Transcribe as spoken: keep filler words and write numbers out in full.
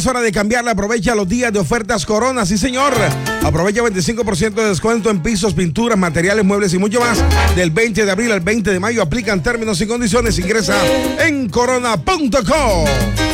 Es hora de cambiarla. Aprovecha los días de ofertas Corona. Sí, señor. Aprovecha veinticinco por ciento de descuento en pisos, pinturas, materiales, muebles y mucho más. Del veinte de abril al veinte de mayo. Aplican términos y condiciones. Ingresa en corona punto com.